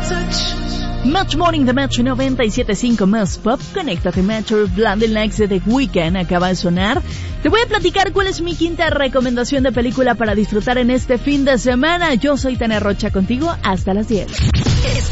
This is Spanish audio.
Match Morning de Metro 97.5 más pop. Conéctate Metro. Blinding Lights de The Weeknd acaba de sonar. Te voy a platicar cuál es mi quinta recomendación de película para disfrutar en este fin de semana. Yo soy Tania Rocha contigo hasta las 10.